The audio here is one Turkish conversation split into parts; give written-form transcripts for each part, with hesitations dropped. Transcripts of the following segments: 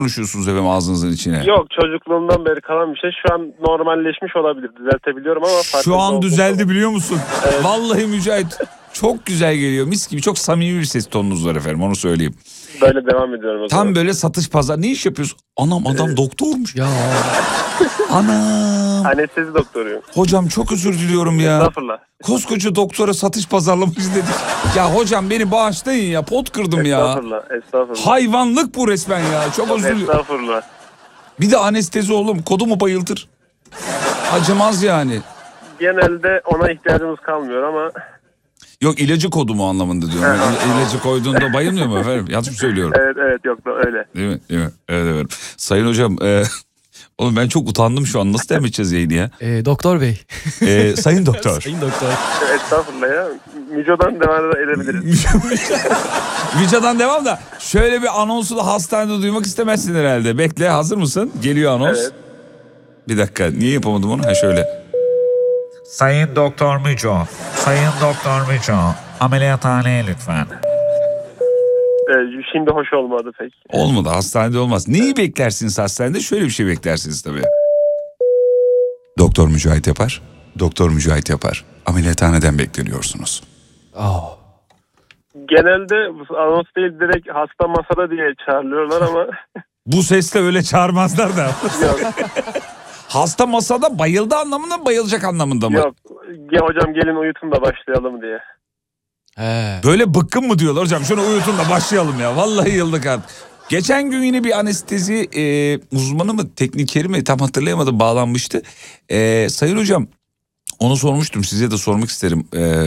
konuşuyorsunuz efendim ağzınızın içine? Yok, çocukluğumdan beri kalan bir şey. Şu an normalleşmiş olabilir. Düzeltebiliyorum ama şu an düzeldi biliyor musun? Evet. Vallahi Mücahit çok güzel geliyor. Mis gibi, çok samimi bir ses tonunuz var efendim, onu söyleyeyim. Böyle devam ediyorum o zaman. Tam böyle satış pazar. Ne iş yapıyorsun? Anam adam doktormuş. Ya. Anam. Anestezi doktoruyum. Hocam çok özür diliyorum ya. Estağfurullah. Koskoca doktora satış pazarlaması dedik. Ya hocam beni bağışlayın ya, pot kırdım ya. Estağfurullah. Hayvanlık bu resmen ya. Çok özür diliyorum. Estağfurullah. Bir de anestezi oğlum, kodu mu bayıltır? Acımaz yani. Genelde ona ihtiyacımız kalmıyor ama... Yok, ilacı kodu mu anlamında diyorum. İlacı koyduğunda bayılmıyor mu efendim? Yanlış mı söylüyorum? Evet yok da öyle. Değil mi? Evet. Sayın hocam, oğlum ben çok utandım şu an. Nasıl devam edeceğiz yayını ya? Doktor bey. Sayın doktor. Sayın doktor. Estağfurullah ya. Müco'dan devam edebiliriz. Müco'dan devam da şöyle bir anonsu da hastanede duymak istemezsin herhalde. Bekle, hazır mısın? Geliyor anons. Evet. Bir dakika, niye yapamadım onu? Şöyle. Sayın Doktor Müco, Sayın Doktor Müco, ameliyathaneye lütfen. Şimdi hoş olmadı pek. Olmadı, hastanede olmaz. Neyi beklersiniz hastanede? Şöyle bir şey beklersiniz tabii. Doktor Mücahit yapar. Doktor Mücahit yapar. Ameliyathaneden bekleniyorsunuz. Genelde anons değil, direkt hasta masada diye çağırıyorlar ama... Bu sesle öyle çağırmazlar da. Yok. Hasta masada bayıldı anlamında mı, bayılacak anlamında mı? Yok. Hocam gelin uyutun da başlayalım diye. Böyle bıkkın mı diyorlar hocam, şunu uyutun da başlayalım ya. Vallahi yıldık artık. Geçen gün yine bir anestezi uzmanı mı, teknikeri mi, tam hatırlayamadım, bağlanmıştı. Sayın hocam, onu sormuştum, size de sormak isterim.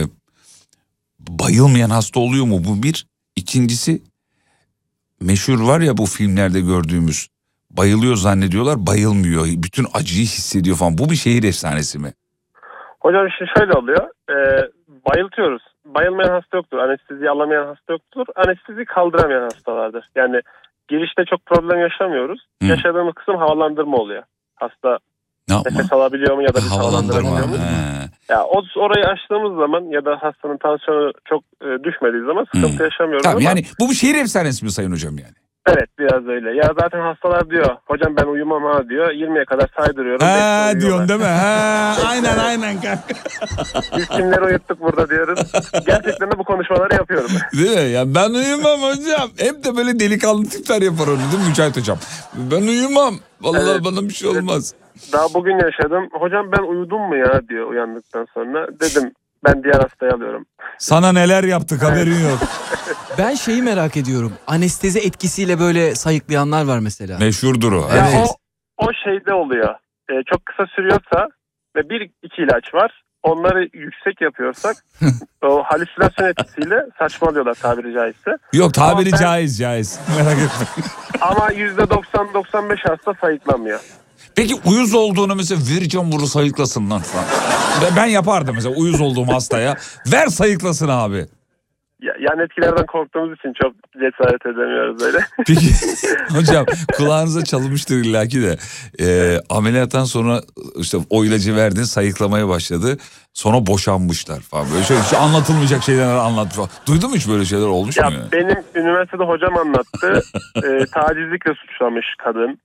Bayılmayan hasta oluyor mu, bu bir? İkincisi, meşhur var ya bu filmlerde gördüğümüz, bayılıyor zannediyorlar, bayılmıyor, bütün acıyı hissediyor falan. Bu bir şehir efsanesi mi? Hocam şimdi şöyle oluyor. Bayıltıyoruz. Bayılmayan hasta yoktur. Anesteziyi alamayan hasta yoktur. Anestezi kaldıramayan hastalardır. Yani girişte çok problem yaşamıyoruz. Yaşadığımız kısım havalandırma oluyor. Hasta nefes alabiliyor mu ya da bir havalandırabiliyor mu? Ya orayı açtığımız zaman ya da hastanın tansiyonu çok düşmediği zaman sıkıntı yaşamıyoruz. Tamam, ama... yani bu bir şehir efsanesi mi sayın hocam yani? Evet, biraz öyle. Ya zaten hastalar diyor, hocam ben uyumam ha diyor. 20'ye kadar saydırıyorum. Diyorsun değil mi? Aynen kanka. Biz kimleri uyuttuk burada diyoruz. Gerçekten de bu konuşmaları yapıyorum. Değil mi? Ya ben uyumam hocam. Hep de böyle delikanlı tipler yapar onu değil mi Mücahit hocam? Ben uyumam. Vallahi evet, bana bir şey olmaz. Daha bugün yaşadım. Hocam ben uyudum mu ya diyor uyandıktan sonra. Dedim ben diğer hastayı alıyorum. Sana neler yaptık haberin yok. Ben şeyi merak ediyorum. Anestezi etkisiyle böyle sayıklayanlar var mesela. Meşhurdur o. Ya evet. O şeyde oluyor. Çok kısa sürüyorsa ve 1-2 ilaç var. Onları yüksek yapıyorsak o halüsinasyon etkisiyle saçmalıyorlar tabiri caizse. Yok, tabiri caiz. Merak etme. Ama %90-95 hasta sayıklamıyor. Peki uyuz olduğunu mesela vereceğim, bunu sayıklasın lan falan. Ben yapardım mesela uyuz olduğum hastaya. Ver sayıklasın abi. Yani etkilerden korktuğumuz için çok cesaret edemiyoruz öyle. Peki hocam, kulağınıza çalınmıştır illaki de. Ameliyattan sonra işte o ilacı verdin, sayıklamaya başladı. Sonra boşanmışlar falan. Böyle şey anlatılmayacak şeyler anlattı falan. Duydun mu hiç böyle şeyler, olmuş mu yani? Benim üniversitede hocam anlattı. Tacizlikle suçlamış kadın.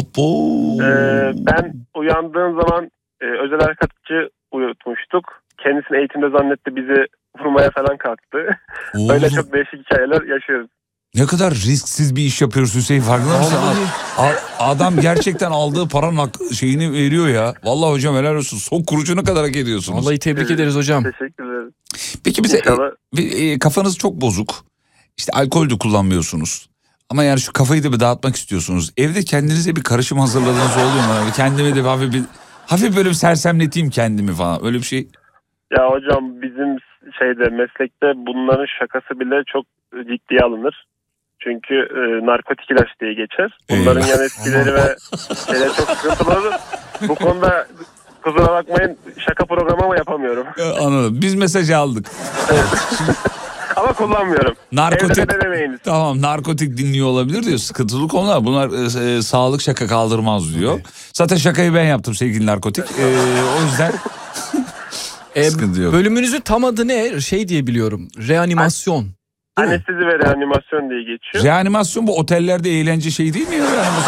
Ben uyandığım zaman özel harekatçı uyutmuştuk. Kendisini eğitimde zannetti, bizi vurmaya falan kalktı. Böyle çok değişik hikayeler yaşıyoruz. Ne kadar risksiz bir iş yapıyoruz Hüseyin, farkında mısın? Adam gerçekten aldığı paranın şeyini veriyor ya. Vallahi hocam helal olsun. Son kuruşuna kadar hak ediyorsunuz. Vallahi tebrik ederiz hocam. Teşekkür ederim. Peki bize kafanız çok bozuk. İşte alkol de kullanmıyorsunuz. Ama yani şu kafayı da bir dağıtmak istiyorsunuz. Evde kendinize bir karışım hazırladığınız oluyor mu? Kendime de hafif böyle bir sersemleteyim kendimi falan. Öyle bir şey. Ya hocam bizim meslekte bunların şakası bile çok ciddiye alınır. Çünkü narkotik ilaç diye geçer. Bunların yan etkileri ve şeyler çok sıkıntılı olur. Bu konuda kusura bakmayın, şaka programı mı yapamıyorum. Anladım. Biz mesajı aldık. Evet. Ama kullanmıyorum. Narkotik. Tamam, narkotik dinliyor olabilir diyor. Sıkıntılı konular. Bunlar sağlık şaka kaldırmaz diyor. Okay. Zaten şakayı ben yaptım sevgili narkotik. O yüzden sıkıntı yok. Bölümünüzün tam adı ne? Şey diye biliyorum. Reanimasyon. Değil mi? Anestezi ve reanimasyon diye geçiyor. Reanimasyon bu otellerde eğlence şey değil mi ya?